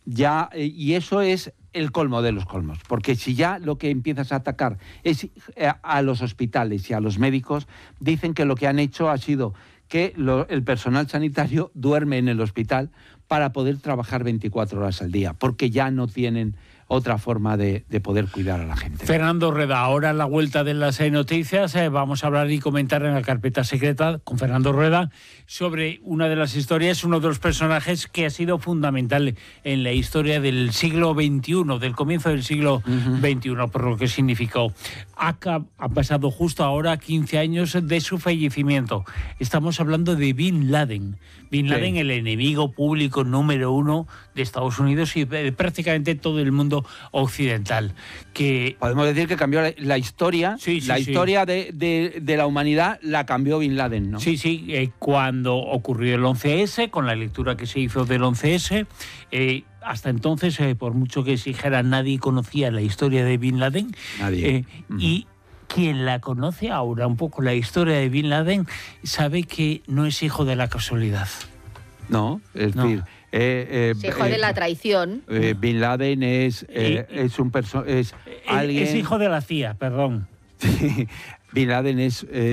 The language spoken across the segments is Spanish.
ya, y eso es el colmo de los colmos, porque si ya lo que empiezas a atacar es a los hospitales y a los médicos, dicen que lo que han hecho ha sido que el personal sanitario duerme en el hospital para poder trabajar 24 horas al día, porque ya no tienen otra forma de poder cuidar a la gente. Fernando Rueda, ahora a la vuelta de las noticias vamos a hablar y comentar en la carpeta secreta con Fernando Rueda sobre una de las historias, uno de los personajes que ha sido fundamental en la historia del siglo XXI, del comienzo del siglo XXI, por lo que significó. Ha pasado justo ahora 15 años de su fallecimiento. Estamos hablando de Bin Laden. Bin Laden, el enemigo público número 1 de Estados Unidos y de prácticamente todo el mundo occidental. Que podemos decir que cambió la historia, historia de la humanidad la cambió Bin Laden, ¿no? Sí, cuando ocurrió el 11S, con la lectura que se hizo del 11S, hasta entonces, por mucho que se dijera, nadie conocía la historia de Bin Laden. Nadie. Y quien la conoce ahora, un poco la historia de Bin Laden, sabe que no es hijo de la casualidad. No, es decir... es hijo de la traición. Bin Laden es alguien... Es hijo de la CIA, perdón. Bin Laden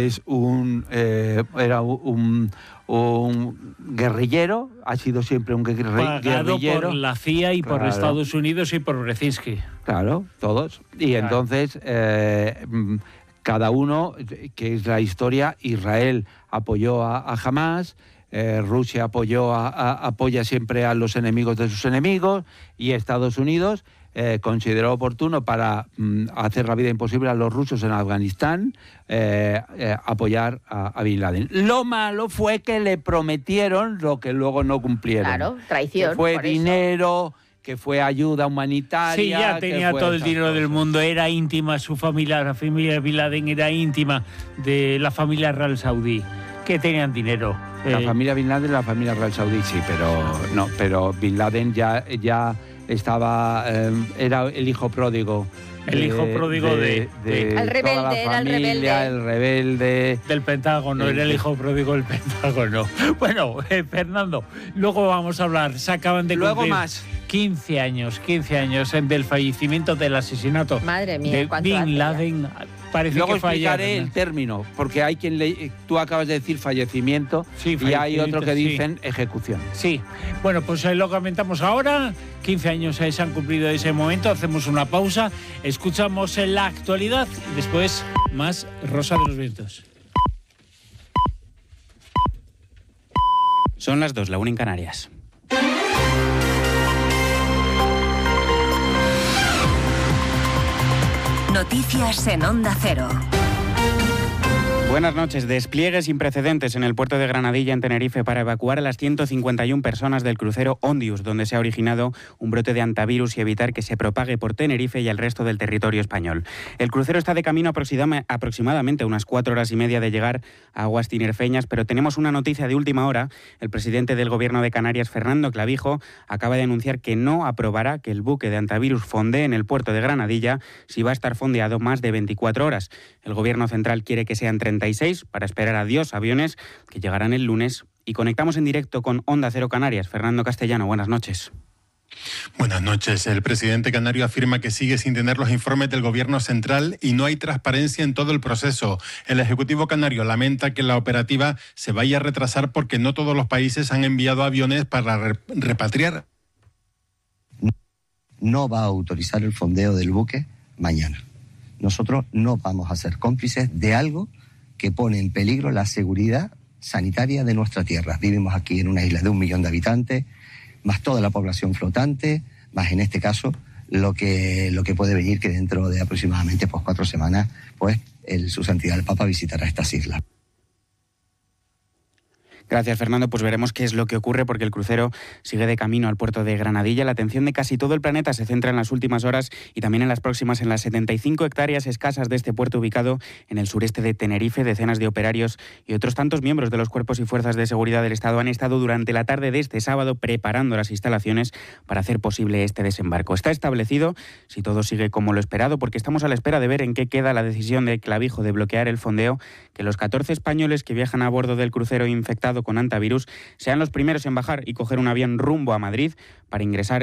era un guerrillero, ha sido siempre un guerrillero. Pagado por la CIA y por Estados Unidos y por Brzezinski. Claro, todos. Y entonces, cada uno, que es la historia, Israel apoyó a Hamás, Rusia apoya siempre a los enemigos de sus enemigos, y Estados Unidos consideró oportuno para hacer la vida imposible a los rusos en Afganistán, apoyar a Bin Laden. Lo malo fue que le prometieron lo que luego no cumplieron. Claro, traición. Que fue dinero, que fue ayuda humanitaria. Sí, ya tenía todo el dinero del mundo, era íntima su familia, la familia de Bin Laden era íntima de la familia real saudí, que tenían dinero. La familia Bin Laden, la familia real saudí, sí, pero Bin Laden ya estaba, era el hijo pródigo. El hijo pródigo de el rebelde, toda la familia, el rebelde. Del Pentágono, era el hijo pródigo del Pentágono. Bueno, Fernando, luego vamos a hablar. Se acaban de cumplir 15 años del fallecimiento, del asesinato. Madre mía, de Bin Laden. Parece luego que explicaré el término, porque hay quien tú acabas de decir fallecimiento, y hay otro que dicen ejecución. Sí, bueno, pues lo comentamos ahora. 15 años se han cumplido de ese momento, hacemos una pausa, escuchamos en la actualidad y después más Rosa de los Vientos. Son las 2, la 1 en Canarias. Noticias en Onda Cero. Buenas noches. Despliegue sin precedentes en el puerto de Granadilla, en Tenerife, para evacuar a las 151 personas del crucero Ondius, donde se ha originado un brote de hantavirus, y evitar que se propague por Tenerife y el resto del territorio español. El crucero está de camino aproximadamente unas 4 horas y media de llegar a aguas tinerfeñas, pero tenemos una noticia de última hora. El presidente del Gobierno de Canarias, Fernando Clavijo, acaba de anunciar que no aprobará que el buque de hantavirus fondee en el puerto de Granadilla si va a estar fondeado más de 24 horas. El Gobierno central quiere que sean 36 para esperar a 2 aviones que llegarán el lunes. Y conectamos en directo con Onda Cero Canarias. Fernando Castellano, buenas noches. Buenas noches. El presidente canario afirma que sigue sin tener los informes del Gobierno central y no hay transparencia en todo el proceso. El Ejecutivo canario lamenta que la operativa se vaya a retrasar porque no todos los países han enviado aviones para repatriar. No va a autorizar el fondeo del buque mañana. Nosotros no vamos a ser cómplices de algo que pone en peligro la seguridad sanitaria de nuestra tierra. Vivimos aquí en una isla de 1 millón de habitantes, más toda la población flotante, más en este caso lo que puede venir, que dentro de aproximadamente 4 semanas, su santidad el Papa visitará estas islas. Gracias, Fernando. Pues veremos qué es lo que ocurre, porque el crucero sigue de camino al puerto de Granadilla. La atención de casi todo el planeta se centra en las últimas horas y también en las próximas, en las 75 hectáreas escasas de este puerto ubicado en el sureste de Tenerife. Decenas de operarios y otros tantos miembros de los cuerpos y fuerzas de seguridad del Estado han estado durante la tarde de este sábado preparando las instalaciones para hacer posible este desembarco. Está establecido, si todo sigue como lo esperado, porque estamos a la espera de ver en qué queda la decisión de Clavijo de bloquear el fondeo, que los 14 españoles que viajan a bordo del crucero infectado con hantavirus sean los primeros en bajar y coger un avión rumbo a Madrid para ingresar